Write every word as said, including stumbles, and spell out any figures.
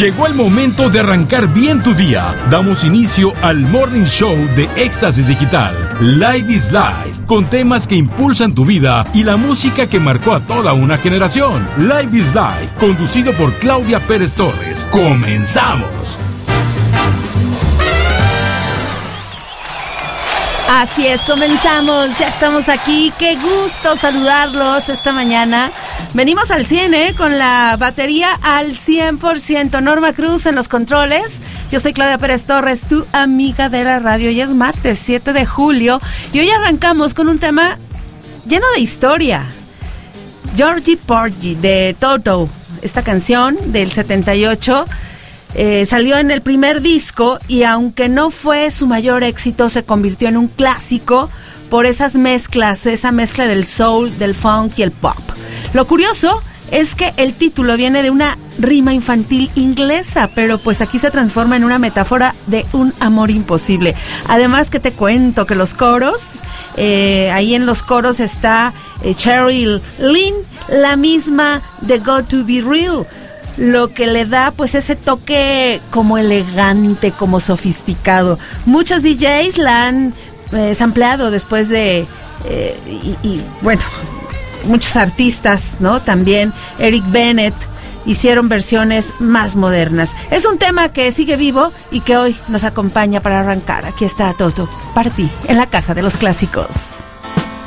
Llegó el momento de arrancar bien tu día. Damos inicio al Morning Show de Éxtasis Digital. Live is Life, con temas que impulsan tu vida y la música que marcó a toda una generación. Live is Life, conducido por Claudia Pérez Torres. ¡Comenzamos! Así es, comenzamos, ya estamos aquí, qué gusto saludarlos esta mañana. Venimos al cien, ¿eh? Con la batería al cien por ciento. Norma Cruz en los controles. Yo soy Claudia Pérez Torres, tu amiga de la radio. Hoy es martes siete de julio y hoy arrancamos con un tema lleno de historia. Georgie Porgy de Toto, esta canción del setenta y ocho. Eh, salió en el primer disco y aunque no fue su mayor éxito, se convirtió en un clásico por esas mezclas, esa mezcla del soul, del funk y el pop. Lo curioso es que el título viene de una rima infantil inglesa, pero pues aquí se transforma en una metáfora de un amor imposible. Además que te cuento que los coros, eh, ahí en los coros está eh, Cheryl Lynn, la misma de Got to Be Real, lo que le da pues ese toque como elegante, como sofisticado. Muchos D Js la han eh, sampleado después de eh, y, y bueno, muchos artistas, ¿no? También Eric Bennett hicieron versiones más modernas. Es un tema que sigue vivo y que hoy nos acompaña para arrancar. Aquí está Toto para ti en la casa de los clásicos.